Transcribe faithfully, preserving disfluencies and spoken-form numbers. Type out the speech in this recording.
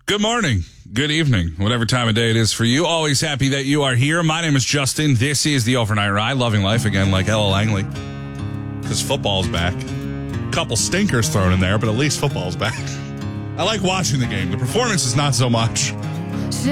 Good morning, good evening, whatever time of day it is for you. Always happy that you are here. My name is Justin. This is the Overnight Ride. Loving life again like Ella Langley. Because football's back. Couple stinkers thrown in there, but at least football's back. I like watching the game. The performance is not so much.